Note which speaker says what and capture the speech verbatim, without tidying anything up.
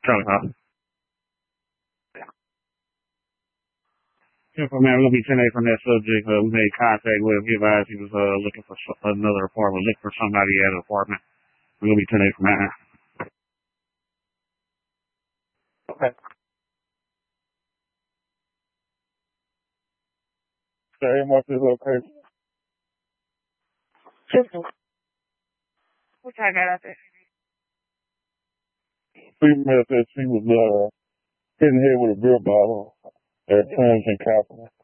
Speaker 1: Charlie, huh? Yeah, so, man, we're gonna be ten eight from that subject. Uh, we made contact with him. He advised he was uh, looking for so- another apartment, looking for somebody at an apartment. We're gonna be ten eight from that. Okay. Very much is location. What I got out there? Female said she was uh hitting head with a beer bottle at Clemson Capital.